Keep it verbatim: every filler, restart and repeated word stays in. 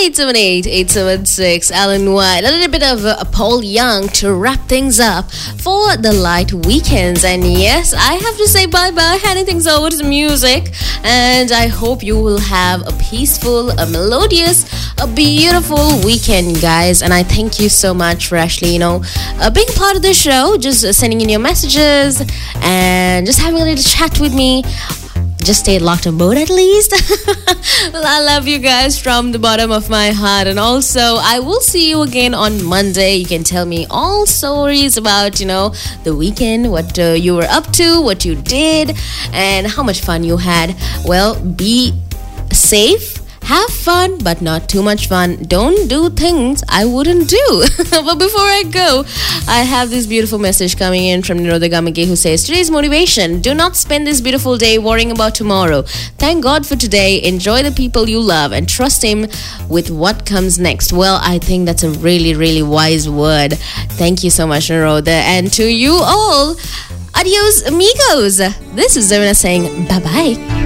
eight seven eight, eight seven six, Alan White. A little bit of uh, Paul Young to wrap things up for the light weekends. And yes, I have to say bye-bye, handing things over to the music. And I hope you will have a peaceful, a melodious, a beautiful weekend, guys. And I thank you so much for actually, you know, uh, being part of the show, just uh, sending in your messages and just having a little chat with me. Just stay locked on board at least. Well, I love you guys from the bottom of my heart. And also, I will see you again on Monday. You can tell me all stories about, you know, the weekend, what uh, you were up to, what you did, and how much fun you had. Well, be safe. Have fun, but not too much fun. Don't do things I wouldn't do. But before I go, I have this beautiful message coming in from Nirodha Gamage, who says, today's motivation: do not spend this beautiful day worrying about tomorrow. Thank God for today. Enjoy the people you love and trust Him with what comes next. Well, I think that's a really, really wise word. Thank you so much, Nirodha. And to you all, adios, amigos. This is Zarina saying bye-bye.